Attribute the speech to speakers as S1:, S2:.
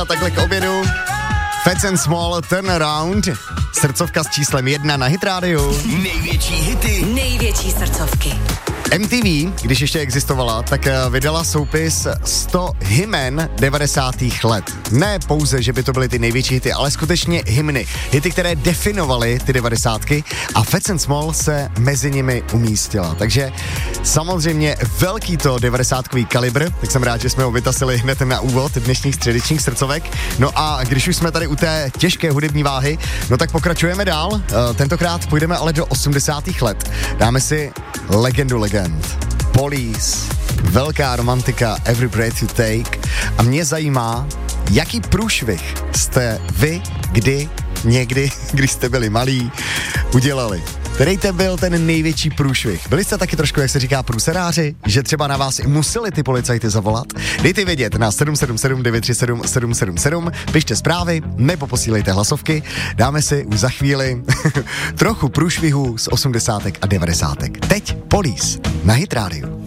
S1: A takhle k obědu. Fats and Small, Turnaround. Srdcovka s číslem 1 na Hit Radio.
S2: Největší hity.
S3: Největší srdcovky.
S1: MTV, když ještě existovala, tak vydala soupis 100 hymen 90. let. Ne pouze, že by to byly ty největší hity, ale skutečně hymny. Hity, které definovaly ty 90. a Fats and Small se mezi nimi umístila. Takže samozřejmě velký to 90kový kalibr, tak jsem rád, že jsme ho vytasili hned na úvod dnešních středečních srdcovek. No a když už jsme tady u té těžké hudební váhy, no tak pokračujeme dál. Tentokrát půjdeme ale do 80. let. Dáme si legendu legend. Police, velká romantika Every Breath You Take. A mě zajímá, jaký průšvih jste vy, někdy, když jste byli malí, udělali. Který to byl ten největší průšvih? Byli jste taky trošku, jak se říká, průseráři? Že třeba na vás i museli ty policajty zavolat? Dejte vědět na 777 937 777, pište zprávy, nebo posílejte hlasovky. Dáme si už za chvíli trochu průšvihu z 80. a 90. Teď Police na Hit Radio.